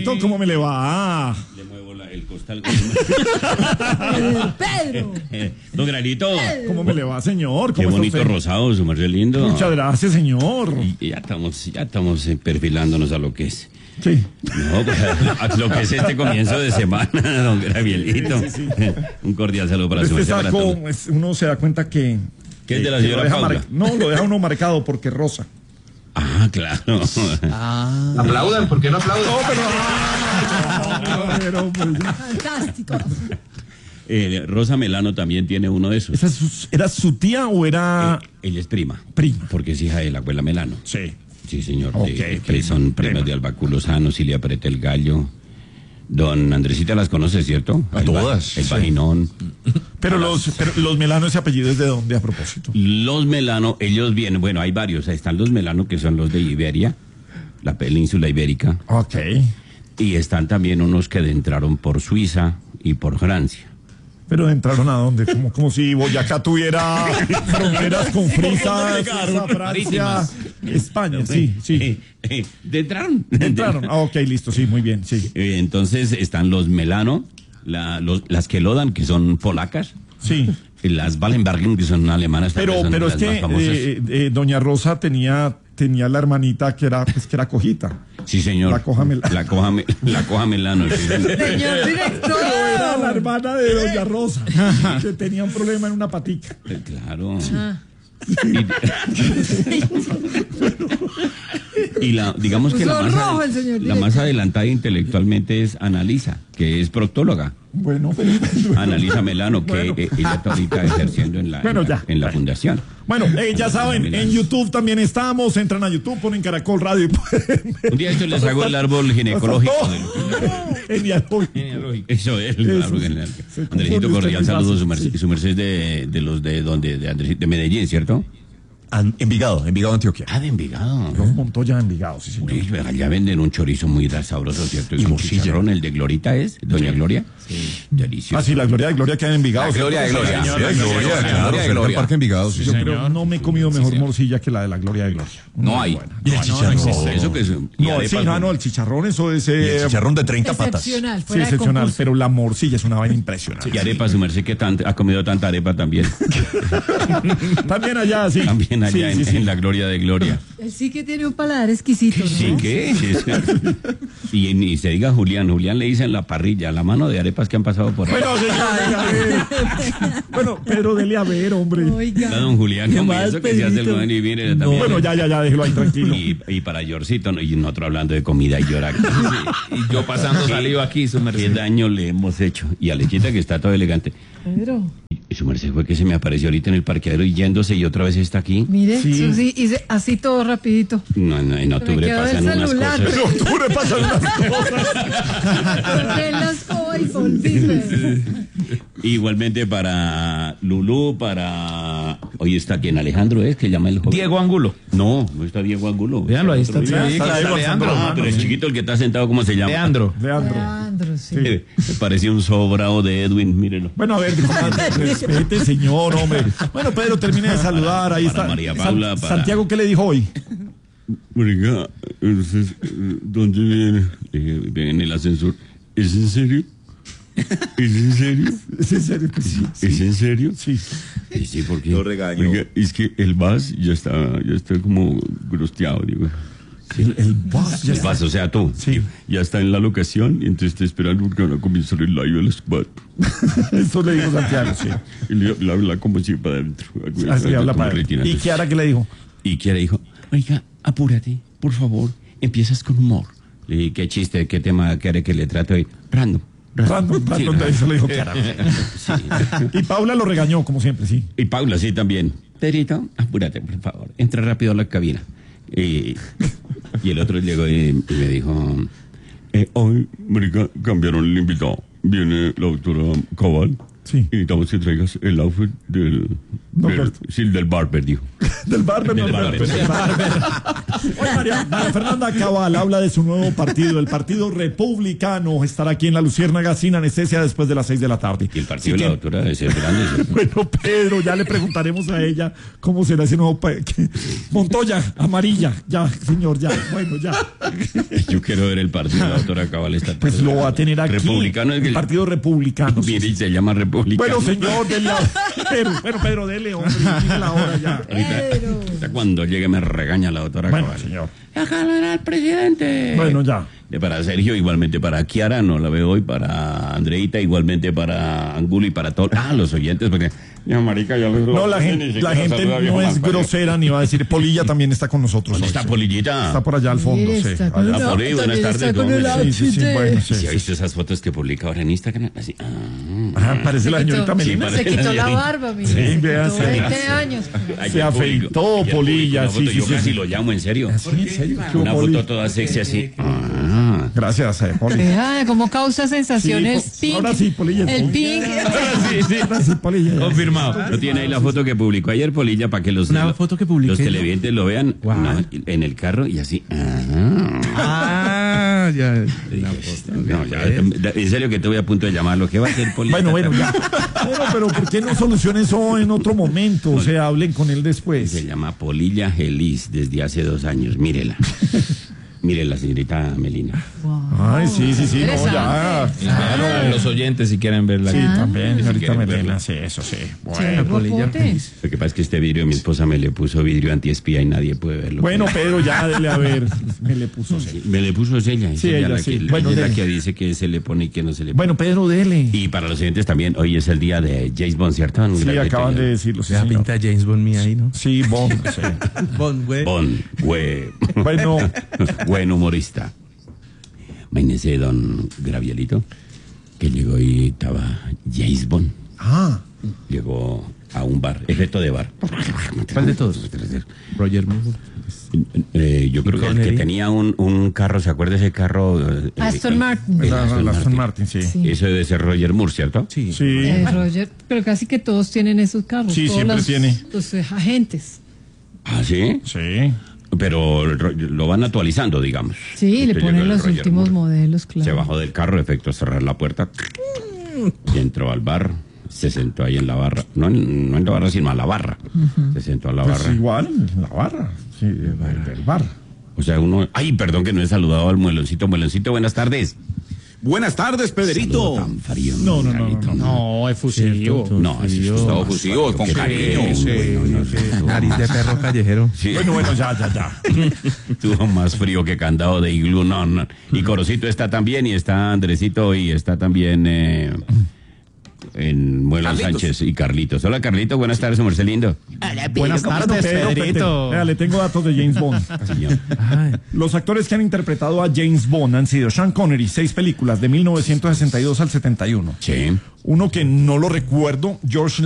Pedrito, ¿cómo me le va? Le muevo el costal. Pedro. Don Granito. ¿Cómo me le va, señor? Qué ¿Cómo bonito está usted? rosado, su merced lindo. Muchas gracias, señor. Y ya estamos perfilándonos a lo que es. Sí. No, pues, a lo que es este comienzo de semana, don Gabrielito. Un cordial saludo para su Este merced. Para todos. saco, uno se da cuenta que... ¿Qué es de la que señora lo deja Paula? No, lo deja uno marcado porque es rosa. Ah, claro. Aplaudan, ¿por qué no aplauden? Pero, pues, Fantástico. Rosa Melano también tiene uno de esos. ¿Era su tía o era...? Ella es prima. Prima. Porque es hija de la abuela Melano. Sí. Sí, señor. Ok, Son prima. primas de Albaculo Sano, Cilia Prete el Gallo. Don Andresita las conoce, ¿cierto? A todas. El Sí. Vaginón. Pero los Melano, ese apellido es de dónde, a propósito. Los Melano, ellos vienen, bueno, hay varios. Están los Melano, que son los de Iberia, la península ibérica. Ok. Y están también unos que entraron por Suiza y por Francia. Pero entraron a dónde, como si Boyacá tuviera fronteras con Frisa, Francia, España, sí. Entraron. Entraron. Ah, ok, listo, sí, muy bien, sí. Entonces están los Melano, las Kelodan, que son polacas. Sí. Y las Wallenbergen, que son alemanas. Pero son es las más famosas. que doña Rosa tenía la hermanita que era cojita. Sí, señor. La coja Melano. La coja Melano. Sí, señor. Señor director. Era la hermana de doña Rosa, que tenía un problema en una patica. Claro. Ah. Y digamos que Puso rojo el señor la más adelantada intelectualmente es Analisa, que es proctóloga. Bueno, Analisa Melano, que Bueno. ella está ahorita ejerciendo en la, Bueno, en la- ya. en la fundación. Bueno, ya saben, en YouTube también estamos. Entran a YouTube, ponen Caracol Radio y pueden ver. Un día esto les hago el árbol ginecológico. Genealógico. Eso es el árbol genealógico. Andresito Cordial, saludos. Su merced de los de donde, de Medellín, ¿cierto? Envigado, Antioquia. Ah, de Envigado. Los Montoya en Envigado, sí, señor. Uy, allá venden un chorizo muy sabroso, ¿cierto? Es Y un morcilla. chicharrón, el de Glorita es, doña Gloria. Sí. Delicioso. Ah, sí, la Gloria de Gloria queda en Envigado. Gloria de ¿cierto? Gloria. Sí, Sí, señor. Gloria, claro, Gloria de cerca del Gloria. Parque Envigado. Sí, Yo señor. creo no me he comido mejor morcilla que la de la Gloria de Gloria. No hay. Y el chicharrón. Eso que es. y No, sí, arepas, no, el chicharrón, eso es... Y el chicharrón de 30 patas. Excepcional, sí, fuera de excepcional, concurso. pero la morcilla es una vaina impresionante. Y arepa, su merced que ha comido tanta arepa también. También allá, sí. También allá Sí, sí, sí. en la Gloria de Gloria. Él sí que tiene un paladar exquisito, ¿no? Sí, ¿qué? Y ni se diga Julián le dicen la parrilla, la mano de arepas que han pasado por ahí. Bueno, señor, dele a ver. Bueno, Pedro, dele a ver, hombre. Oiga. No, don Julián, como más, eso que se hace el Pedrito? buen y mire también. Bueno, ya, déjelo ahí tranquilo. Y para Yorcito, y nosotros hablando de comida y llorar. Y yo pasando saliva aquí, su ¿Qué merced. daño le hemos hecho? Y a Lechita, que está todo elegante. Pedro, Y su merced fue que se me apareció ahorita en el parqueadero y yéndose y otra vez está aquí. mire, Sí. eso sí, hice así todo rapidito. No, en octubre quedó el pasan unas celular. cosas. En octubre pasan unas cosas. Corté en la escoba y volví. Igualmente para Lulú, para... Hoy está quien Alejandro es, que llama el joven. Diego Angulo. No está Diego Angulo. Véanlo, ahí está. Otro día. Sí, está aquí ahí está Gonzalo. Leandro. Ah, pero el chiquito, el que está sentado, ¿cómo se llama? Leandro. Leandro. Leandro, sí. Parecía un sobrado de Edwin, mírenlo. Bueno, a ver, respete, señor, hombre. Bueno, Pedro, termine de saludar. Ahí Para está. María Paula, para- Santiago, ¿qué le dijo hoy? Oiga, entonces, ¿dónde viene? Le dije, viene en el ascensor. ¿Es en serio? ¿Es en serio? ¿Es en serio que sí? ¿Es en serio? Sí. Sí, sí, porque... Lo regañó. Oiga, es que el VAS ya está como grusteado, digo. El boss ya El está. VAS, o sea, tú. Sí. Ya está en la locación y entonces te esperan porque van a comenzar el live a las 4. Eso le dijo Santiago, sí. Y le habla como si para adentro. Así habla para él. Retina, ¿Y entonces. Kiara qué le dijo? Y Kiara dijo, oiga, apúrate, por favor, empiezas con humor. Le dije, qué chiste, qué tema quiere que le trate hoy. Random. Random, Sí, eso le dijo Kiara. Sí. Y Paula lo regañó, como siempre, sí. Y Paula, sí, también. Pedrito, apúrate, por favor, entra rápido a la cabina. Y el otro llegó y me dijo, hoy, marica, cambiaron el invitado. Viene la doctora Cabal. Sí. Y necesitamos que traigas el outfit del barber, dijo. Del barber, no, Del barber. Oye, María Fernanda Cabal habla de su nuevo partido, el Partido Republicano. Estará aquí en La Luciérnaga sin anestesia después de las 6 de la tarde. Y el partido de la doctora de ser grande. Bueno, Pedro, ya le preguntaremos a ella cómo será ese nuevo... Montoya, amarilla, ya, señor, ya, bueno, ya. Yo quiero ver el partido de la doctora Cabal esta tarde. Pues lo va a tener aquí. Republicano es el Partido Republicano. Mire, y se llama Republicano. Bueno, señor, Pedro, dele, hombre, dime la hora ya. Ahorita cuando llegue me regaña la doctora Bueno, Cabal. señor. Acá no era el presidente. Bueno, ya. Para Sergio, igualmente para Kiara, no la veo hoy, para Andreita, igualmente para Angulo y para todos. Los oyentes, porque ya marica, ya los No, la gente no es grosera ni va a decir. Polilla también está con nosotros. ¿Dónde está Sí. Polillita? Está por allá al fondo, sí. Está con Allá. el Poli, buenas tardes. ¿Cómo outfit Sí, sí, bueno, sí. ¿Sí ha visto esas fotos que publica ahora en Instagram? Así. Parece la señorita Melina. Sí, Se quitó la barba, mira. Sí, Se vea, quitó sí. 20 años. Se afeitó, Polilla, sí, Yo sí, casi sí. lo llamo, en serio. ¿En serio? ¿Qué Una hubo, Poli? foto toda sexy así. Gracias, Poli. Vea cómo causa sensaciones Sí, pink. ahora sí, Polilla. El pink. Sí. Ahora sí, Polilla. Confirmado. ¿No tiene ahí la foto que publicó ayer Polilla para que los foto que publiqué los yo. televidentes lo vean? Guau. No, en el carro y así. Ya. No, ya, en serio que estoy a punto de llamarlo. ¿Qué va a hacer Polilla? Bueno, ya. Pero ¿por qué no solucionen eso en otro momento? O sea, hablen con él después. Se llama Polilla Gelis desde hace 2 años. Mírela. Mírela, señorita Melina. Ay, sí, no, ya. Claro. Los oyentes si quieren verla. Sí, también, señorita quieren Melena, verla. sí, eso sí. Che, guapote. Lo que pasa es que este vidrio mi esposa me le puso vidrio antiespía y nadie puede verlo. Bueno, Pedro, ya dele a ver. Me le puso sí. Me le puso ella. Sí, ella sí. Bueno, Bueno, es la dele. que dice que se le pone y que no se le pone. Bueno, Pedro, dele. Y para los oyentes también, hoy es el día de James Bond, ¿cierto? Un Sí, gran acaban de detenido. decirlo, sí, La señor. pinta James Bond mía ahí, ¿no? Sí, Bond, sí. Bond, güey. Bond, Bueno, buen humorista. Imagínese, don Gravielito, que llegó y estaba James Bond. Llegó a un bar, efecto de bar. ¿Cuál de todos? Roger Moore. Yo creo que el que tenía un carro, ¿se acuerda ese carro? Aston Martin. El la Aston Martin, sí. Eso debe ser Roger Moore, ¿cierto? Sí. Sí. Roger, pero casi que todos tienen esos carros. Sí, todos siempre tiene. Los agentes. Ah, ¿sí? Sí. Pero lo van actualizando, digamos. Sí, le Usted ponen llegó los Roger últimos Moore, modelos, claro. Se bajó del carro, efecto cerrar la puerta. Y entró al bar. Se sentó ahí en la barra. No en la barra, sino a la barra. Se sentó a la Pues barra. igual, en la barra. Sí, del bar. O sea, uno... Ay, perdón que no he saludado al mueloncito. Mueloncito, buenas tardes. Buenas tardes, Pedrito. Saludo tan frío. No. Carlito. No, es fusivo. No, es todo fusivo, con cariño. Nariz de perro callejero. Sí. Bueno, ya. Tuvo más frío que candado de iglú. No. Y Corocito está también, y está Andresito, y está también en Muelón Carlitos. Sánchez y Carlitos. Hola, Carlitos, buenas tardes, Merced lindo. Buenas tardes, Pedrito. Vea, le tengo datos de James Bond. Señor. Los actores que han interpretado a James Bond han sido Sean Connery, 6 películas de 1962 al 71. Sí. Uno que no lo recuerdo, George